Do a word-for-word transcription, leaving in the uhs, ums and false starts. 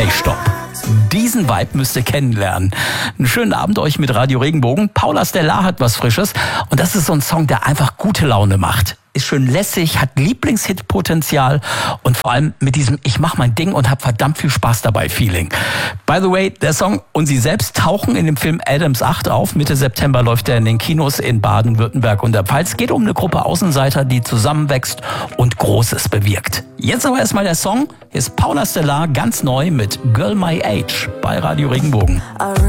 Okay, stopp. Diesen Vibe müsst ihr kennenlernen. Einen schönen Abend euch mit Radio Regenbogen. Paula Stellar hat was Frisches und das ist so ein Song, der einfach gute Laune macht. Ist schön lässig, hat Lieblingshit-Potenzial und vor allem mit diesem Ich mach mein Ding und hab verdammt viel Spaß dabei Feeling. By the way, der Song und sie selbst tauchen in dem Film Adams acht auf. Mitte September läuft er in den Kinos in Baden-Württemberg und der Pfalz. Geht um eine Gruppe Außenseiter, die zusammenwächst und Großes bewirkt. Jetzt aber erstmal der Song. Hier ist Paula Stellar ganz neu mit Girl My Age bei Radio Regenbogen.